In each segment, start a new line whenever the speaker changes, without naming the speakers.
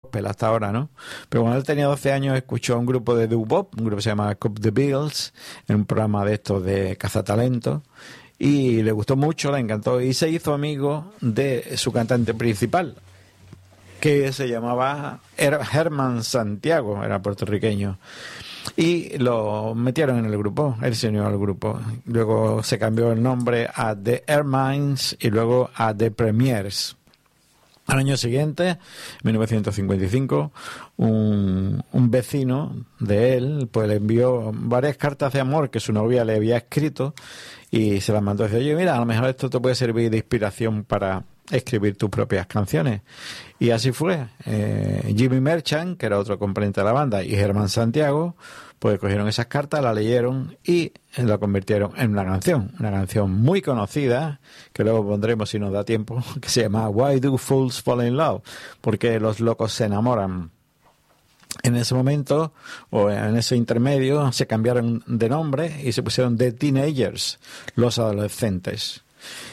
gospel hasta ahora, ¿no? Pero cuando él tenía 12 años escuchó a un grupo de doo-wop, un grupo que se llama Cop the Bills, en un programa de estos de cazatalentos, y le gustó mucho, le encantó, y se hizo amigo de su cantante principal, que se llamaba Herman Santiago, era puertorriqueño. Y lo metieron en el grupo, él se unió al grupo. Luego se cambió el nombre a The Hermines y luego a The Premiers. Al año siguiente, 1955, un vecino de él pues le envió varias cartas de amor que su novia le había escrito y se las mandó. Dice, oye, mira, a lo mejor esto te puede servir de inspiración para escribir tus propias canciones. Y así fue. Jimmy Merchant, que era otro componente de la banda, y Herman Santiago, pues cogieron esas cartas, la leyeron y la convirtieron en una canción muy conocida, que luego pondremos si nos da tiempo, que se llama Why Do Fools Fall in Love? Porque los locos se enamoran. En ese momento, o en ese intermedio, se cambiaron de nombre y se pusieron The Teenagers, los adolescentes.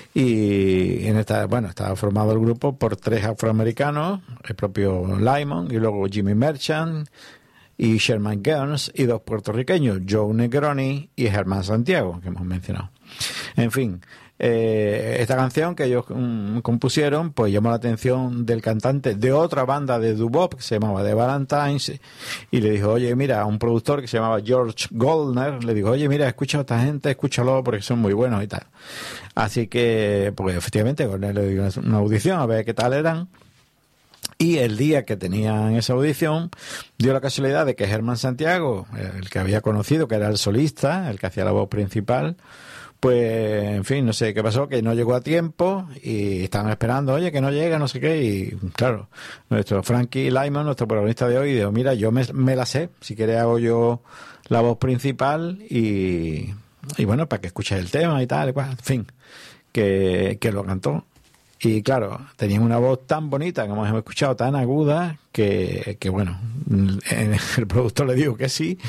Y estaba formado el grupo por 3 afroamericanos, el propio Lymon, y luego Jimmy Merchant y Sherman Guns, y 2 puertorriqueños, Joe Negroni y Herman Santiago, que hemos mencionado. En fin, esta canción que ellos compusieron pues llamó la atención del cantante de otra banda de doo-wop que se llamaba The Valentines, y le dijo, oye, mira, a un productor que se llamaba George Goldner, le dijo, oye, mira, escucha a esta gente, escúchalo porque son muy buenos y tal. Así que, pues efectivamente, Goldner le dio una audición a ver qué tal eran. Y el día que tenían esa audición, dio la casualidad de que Herman Santiago, el que había conocido, que era el solista, el que hacía la voz principal, pues, en fin, no sé qué pasó, que no llegó a tiempo y estaban esperando, oye, que no llega, no sé qué. Y claro, nuestro Frankie Lymon, nuestro protagonista de hoy, dijo, mira, yo me la sé, si quieres hago yo la voz principal y bueno, para que escuches el tema y tal, en fin, que lo cantó. Y claro, tenían una voz tan bonita, como hemos escuchado, tan aguda, que bueno, el productor le dijo que sí.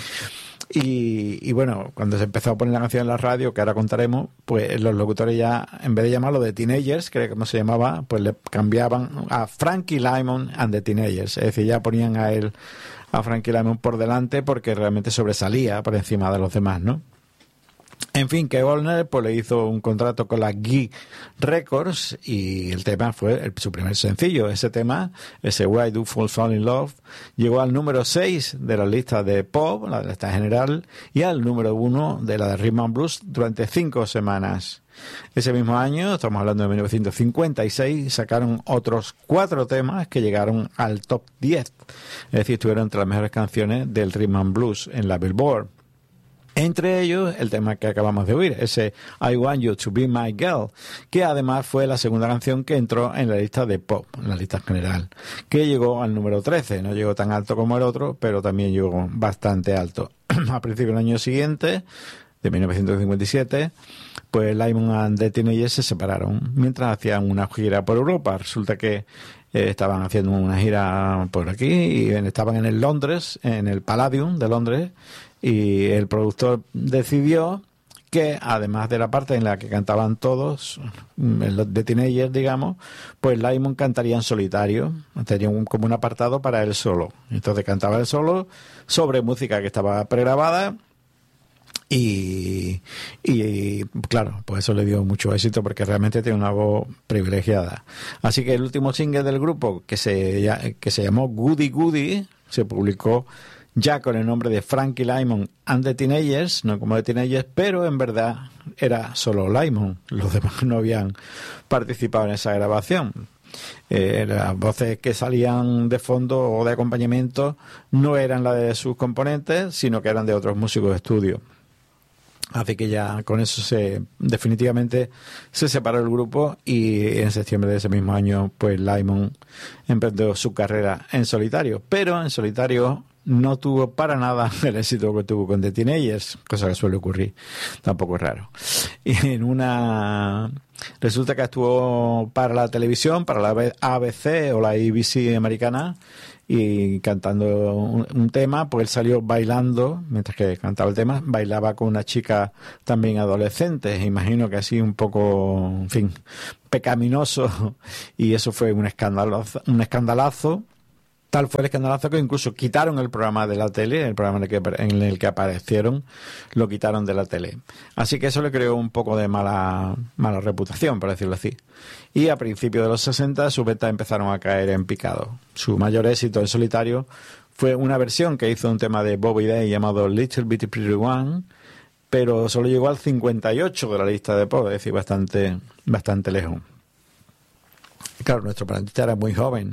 Y bueno, cuando se empezó a poner la canción en la radio, que ahora contaremos, pues los locutores ya, en vez de llamarlo de Teenagers, que era como se llamaba, pues le cambiaban a Frankie Lymon and the Teenagers. Es decir, ya ponían a Frankie Lymon por delante porque realmente sobresalía por encima de los demás, ¿no? En fin, que Goldner pues le hizo un contrato con la Gee Records y el tema fue su primer sencillo. Ese tema, ese Why Do Fools Fall in Love, llegó al número 6 de la lista de pop, la lista general, y al número 1 de la de Rhythm and Blues durante 5 semanas. Ese mismo año, estamos hablando de 1956, sacaron otros 4 temas que llegaron al top 10. Es decir, estuvieron entre las mejores canciones del Rhythm and Blues en la Billboard. Entre ellos, el tema que acabamos de oír, ese I Want You to Be My Girl, que además fue la segunda canción que entró en la lista de pop, en la lista general, que llegó al número 13. No llegó tan alto como el otro, pero también llegó bastante alto. A principios del año siguiente, de 1957, pues Lymon and the Teenagers se separaron mientras hacían una gira por Europa. Resulta que estaban haciendo una gira por aquí y estaban en el Londres, en el Palladium de Londres, y el productor decidió que además de la parte en la que cantaban todos de Teenagers, digamos, pues Lymon cantaría en solitario, tenía como un apartado para él solo. Entonces cantaba él solo sobre música que estaba pregrabada y claro, pues eso le dio mucho éxito porque realmente tiene una voz privilegiada. Así que el último single del grupo, que se llamó Goody Goody, se publicó ya con el nombre de Frankie Lymon and the Teenagers, no como The Teenagers, pero en verdad era solo Lymon, los demás no habían participado en esa grabación. Las voces que salían de fondo o de acompañamiento no eran las de sus componentes, sino que eran de otros músicos de estudio. Así que ya con eso definitivamente se separó el grupo y en septiembre de ese mismo año pues Lymon emprendió su carrera en solitario, pero en solitario no tuvo para nada el éxito que tuvo con The Teenagers, cosa que suele ocurrir, tampoco es raro. Y resulta que actuó para la televisión, para la ABC o la ABC americana, y cantando un tema, pues él salió bailando, mientras que cantaba el tema, bailaba con una chica también adolescente, imagino que así un poco, en fin, pecaminoso, y eso fue un escandalazo, Tal fue el escandalazo que incluso quitaron el programa de la tele, el programa en el que aparecieron, lo quitaron de la tele. Así que eso le creó un poco de mala reputación, por decirlo así. Y a principios de los 60 sus ventas empezaron a caer en picado. Su mayor éxito en solitario fue una versión que hizo un tema de Bobby Day llamado Little Bitty Pretty One, pero solo llegó al 58 de la lista de pop, es decir, bastante lejos. Claro, nuestro planeta era muy joven.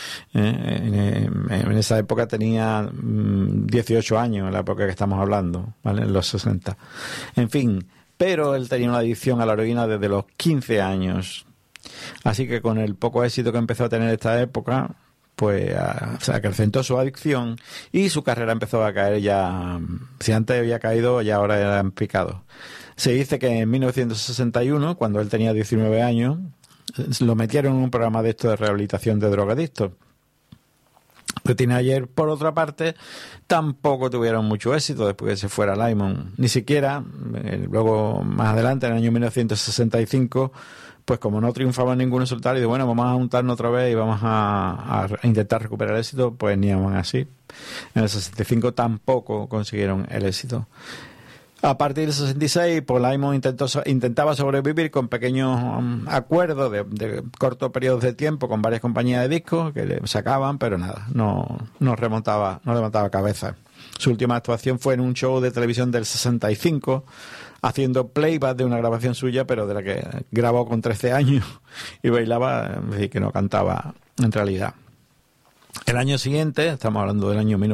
En esa época tenía 18 años, en la época que estamos hablando, ¿vale? En los 60. En fin, pero él tenía una adicción a la heroína desde los 15 años. Así que con el poco éxito que empezó a tener esta época, pues se acrecentó su adicción y su carrera empezó a caer ya. Si antes había caído, ya ahora era en picado. Se dice que en 1961, cuando él tenía 19 años, lo metieron en un programa de esto de rehabilitación de drogadictos. Los Teenagers, por otra parte, tampoco tuvieron mucho éxito después que se fuera Lymon. Ni siquiera, luego más adelante, en el año 1965, pues como no triunfaba en ningún solitario, digo, bueno, vamos a juntarnos otra vez y vamos a intentar recuperar el éxito, pues ni aún así. En el 65 tampoco consiguieron el éxito. A partir del 66, Paul Lymon intentaba sobrevivir con pequeños acuerdos de cortos periodos de tiempo con varias compañías de discos que le sacaban, pero nada, no levantaba cabeza. Su última actuación fue en un show de televisión del 65, haciendo playback de una grabación suya, pero de la que grabó con 13 años y bailaba, es decir, que no cantaba en realidad. El año siguiente, estamos hablando del año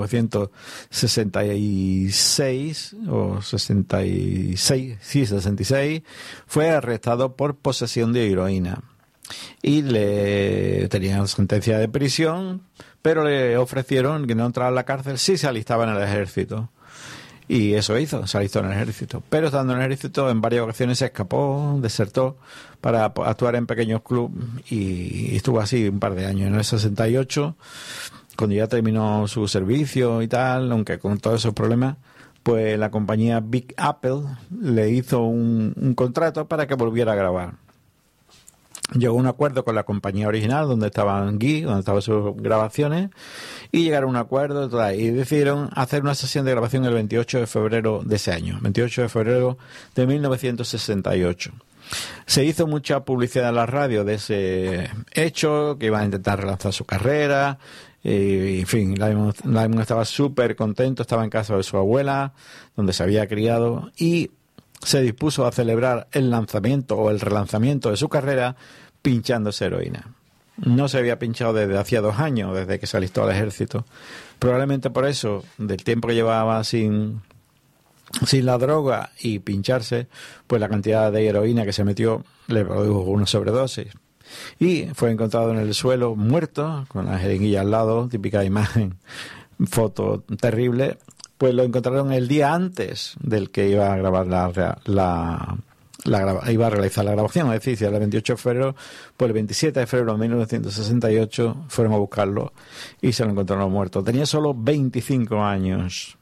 1966 o 66, fue arrestado por posesión de heroína y le tenían sentencia de prisión, pero le ofrecieron que no entrara a la cárcel si se alistaba en el ejército. Y eso hizo, se alistó en el ejército. Pero estando en el ejército, en varias ocasiones se escapó, desertó para actuar en pequeños clubes y estuvo así un par de años. En el 68, cuando ya terminó su servicio y tal, aunque con todos esos problemas, pues la compañía Big Apple le hizo un contrato para que volviera a grabar. Llegó a un acuerdo con la compañía original donde estaban donde estaban sus grabaciones, y llegaron a un acuerdo y decidieron hacer una sesión de grabación el 28 de febrero de ese año, 28 de febrero de 1968. Se hizo mucha publicidad en la radio de ese hecho, que iban a intentar relanzar su carrera, y, en fin, Lymon estaba súper contento, estaba en casa de su abuela, donde se había criado, y se dispuso a celebrar el lanzamiento o el relanzamiento de su carrera pinchándose heroína. No se había pinchado desde hacía 2 años, desde que se alistó al ejército. Probablemente por eso, del tiempo que llevaba sin la droga y pincharse, pues la cantidad de heroína que se metió le produjo una sobredosis. Y fue encontrado en el suelo muerto, con la jeringuilla al lado, típica imagen, foto terrible. Pues lo encontraron el día antes del que iba a grabar iba a realizar la grabación, es decir, el 28 de febrero, pues el 27 de febrero de 1968 fueron a buscarlo y se lo encontraron muerto. Tenía solo 25 años.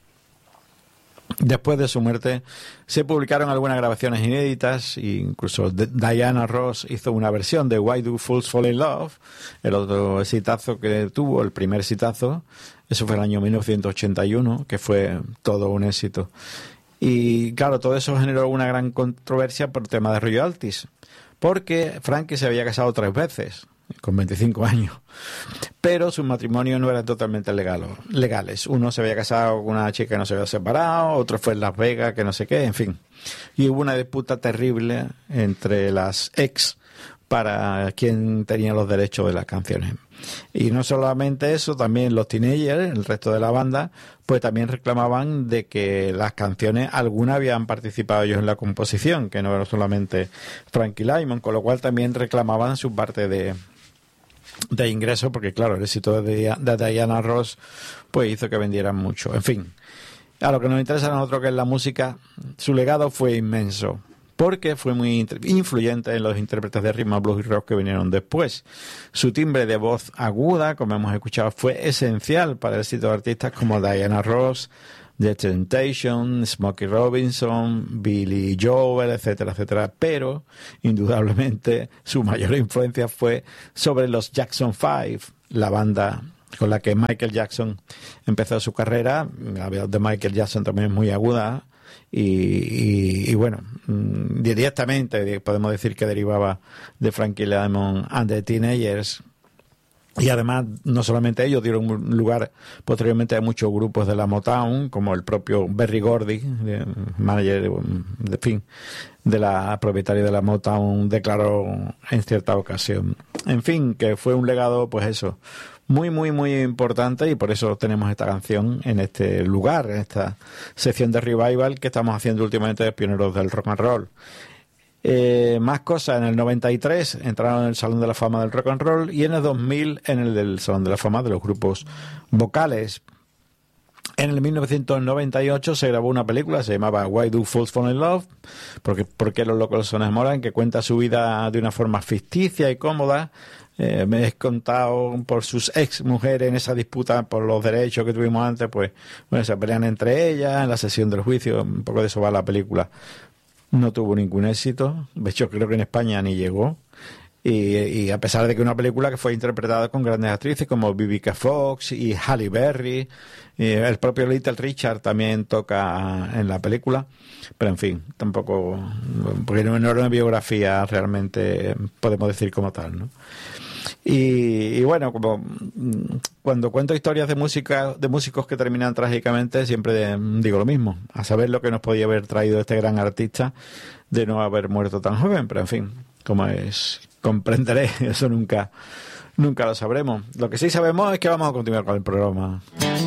Después de su muerte se publicaron algunas grabaciones inéditas, e incluso Diana Ross hizo una versión de Why Do Fools Fall in Love, el otro exitazo que tuvo, el primer exitazo. Eso fue el año 1981, que fue todo un éxito. Y claro, todo eso generó una gran controversia por tema de royalties, porque Frankie se había casado 3 veces, con 25 años, pero sus matrimonios no eran totalmente legales. Uno se había casado con una chica que no se había separado, otro fue en Las Vegas, que no sé qué, en fin. Y hubo una disputa terrible entre las ex para quién tenía los derechos de las canciones. Y no solamente eso, también los Teenagers, el resto de la banda, pues también reclamaban de que las canciones, algunas habían participado ellos en la composición, que no era solamente Frankie Lymon, con lo cual también reclamaban su parte de ingresos, porque claro, el éxito de Diana Ross pues hizo que vendieran mucho. En fin, a lo que nos interesa a nosotros, que es la música, su legado fue inmenso, porque fue muy influyente en los intérpretes de rhythm and blues y rock que vinieron después. Su timbre de voz aguda, como hemos escuchado, fue esencial para el éxito de artistas como Diana Ross, The Temptations, Smokey Robinson, Billy Joel, etcétera, etcétera. Pero, indudablemente, su mayor influencia fue sobre los Jackson 5, la banda con la que Michael Jackson empezó su carrera. La voz de Michael Jackson también es muy aguda y bueno, directamente podemos decir que derivaba de Frankie Lymon and the Teenagers. Y además, no solamente ellos dieron lugar posteriormente a muchos grupos de la Motown, como el propio Berry Gordy, manager, de fin, de la propietaria de la Motown, declaró en cierta ocasión. En fin, que fue un legado, pues eso, muy, muy, muy importante, y por eso tenemos esta canción en este lugar, en esta sección de revival que estamos haciendo últimamente de Pioneros del Rock and Roll. Más cosas, en el 93 entraron en el Salón de la Fama del Rock and Roll y en el 2000 en el del Salón de la Fama de los grupos vocales. En el 1998 se grabó una película, se llamaba Why Do Fools Fall in Love, porque los locos se enamoran, que cuenta su vida de una forma ficticia y cómoda. Me he contado por sus ex mujeres en esa disputa por los derechos que tuvimos antes, pues bueno, se pelean entre ellas en la sesión del juicio, un poco de eso va la película. No tuvo ningún éxito, de hecho creo que en España ni llegó, y a pesar de que una película que fue interpretada con grandes actrices como Vivica Fox y Halle Berry, el propio Little Richard también toca en la película, pero en fin, tampoco, porque no es una biografía realmente, podemos decir como tal, ¿no? Y bueno, como cuando cuento historias de música, de músicos que terminan trágicamente, siempre digo lo mismo, a saber lo que nos podía haber traído este gran artista de no haber muerto tan joven, pero en fin, como es, comprenderé, eso nunca lo sabremos. Lo que sí sabemos es que vamos a continuar con el programa.